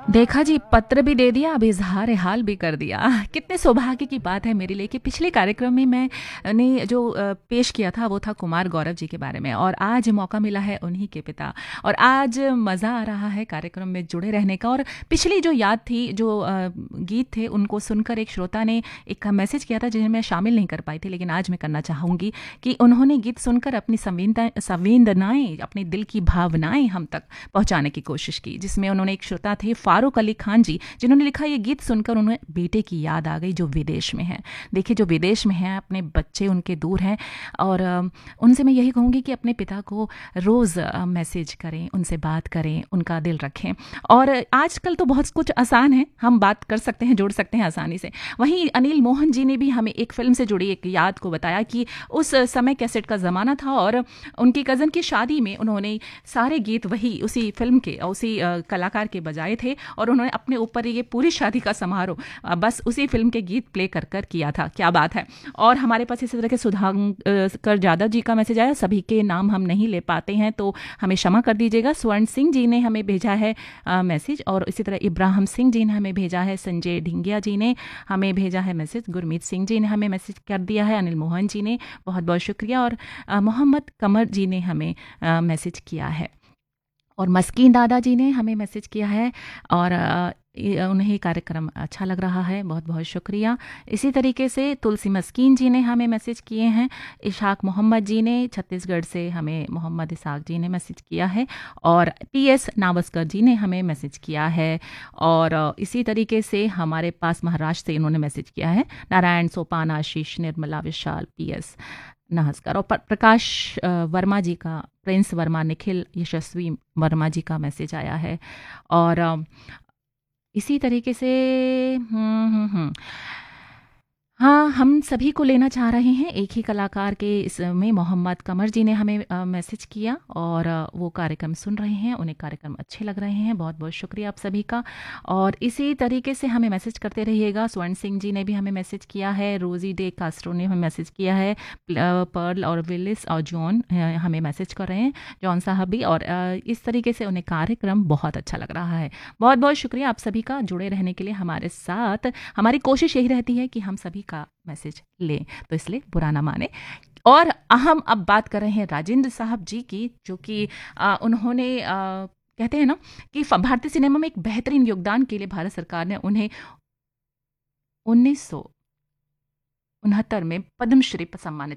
देखा जी, पत्र भी दे दिया, अब इज़हार हाल भी कर दिया। कितने सौभाग्य की बात है मेरे लिए कि पिछले कार्यक्रम में मैंने जो पेश किया था वो था कुमार गौरव जी के बारे में, और आज मौका मिला है उन्हीं के पिता। और आज मज़ा आ रहा है कार्यक्रम में जुड़े रहने का। और पिछली जो याद थी, जो गीत थे, उनको सुनकर एक श्रोता ने एक मैसेज किया था जिन्हें मैं शामिल नहीं कर पाई थी, लेकिन आज मैं करना चाहूँगी कि उन्होंने गीत सुनकर अपनी संवेदनाएँ, अपने दिल की भावनाएँ हम तक पहुँचाने की कोशिश की। जिसमें उन्होंने, एक श्रोता थे फारूक अली खान जी, जिन्होंने लिखा, ये गीत सुनकर उन्हें बेटे की याद आ गई जो विदेश में है। देखिए, जो विदेश में हैं, अपने बच्चे उनके दूर हैं, और उनसे मैं यही कहूँगी कि अपने पिता को रोज़ मैसेज करें, उनसे बात करें, उनका दिल रखें। और आजकल तो बहुत कुछ आसान है, हम बात कर सकते हैं, जोड़ सकते हैं आसानी से। वहीं अनिल मोहन जी ने भी हमें एक फ़िल्म से जुड़ी एक याद को बताया कि उस समय कैसेट का ज़माना था, और उनकी कज़न की शादी में उन्होंने सारे गीत वही उसी फ़िल्म के, उसी कलाकार के बजाए थे, और उन्होंने अपने ऊपर ये पूरी शादी का समारोह बस उसी फ़िल्म के गीत प्ले कर कर किया था। क्या बात है। और हमारे पास इसी तरह के सुधाकर यादव जी का मैसेज आया। सभी के नाम हम नहीं ले पाते हैं तो हमें क्षमा कर दीजिएगा। स्वर्ण सिंह जी ने हमें भेजा है मैसेज, और इसी तरह इब्राहिम सिंह जी ने हमें भेजा है। संजय ढिंगिया जी ने हमें भेजा है मैसेज। गुरमीत सिंह जी ने हमें मैसेज कर दिया है। अनिल मोहन जी ने, बहुत बहुत शुक्रिया। और मोहम्मद कमर जी ने हमें मैसेज किया है। और मस्कीन दादाजी ने हमें मैसेज किया है, और उन्हें कार्यक्रम अच्छा लग रहा है, बहुत बहुत शुक्रिया। इसी तरीके से तुलसी मस्कीन जी ने हमें मैसेज किए हैं। इशाक मोहम्मद जी ने छत्तीसगढ़ से हमें, मोहम्मद इसाक जी ने मैसेज किया है। और पीएस नावस्कर जी ने हमें मैसेज किया है। और इसी तरीके से हमारे पास महाराष्ट्र से इन्होंने मैसेज किया है। नारायण, सोपान, आशीष, निर्मला, विशाल, पीएस नमस्कार। और प्रकाश वर्मा जी का, प्रिंस वर्मा, निखिल, यशस्वी वर्मा जी का मैसेज आया है। और इसी तरीके से हाँ, हम सभी को लेना चाह रहे हैं एक ही कलाकार के इसमें। मोहम्मद कमर जी ने हमें मैसेज किया, और वो कार्यक्रम सुन रहे हैं, उन्हें कार्यक्रम अच्छे लग रहे हैं। बहुत बहुत शुक्रिया आप सभी का। और इसी तरीके से हमें मैसेज करते रहिएगा। स्वर्ण सिंह जी ने भी हमें मैसेज किया है। रोजी डे कास्ट्रो ने हमें मैसेज किया है। पर्ल और विलिस और जॉन हमें मैसेज कर रहे हैं, जॉन साहब भी। और इस तरीके से उन्हें कार्यक्रम बहुत अच्छा लग रहा है। बहुत बहुत शुक्रिया आप सभी का जुड़े रहने के लिए हमारे साथ। हमारी कोशिश यही रहती है कि हम सभी का मैसेज लें, तो इसलिए बुरा ना माने। और हम अब बात कर रहे हैं राजेंद्र साहब जी की, जो कि उन्होंने कहते हैं ना कि भारतीय सिनेमा में एक बेहतरीन योगदान के लिए भारत सरकार ने उन्हें 1969 में पद्मश्री सम्मानित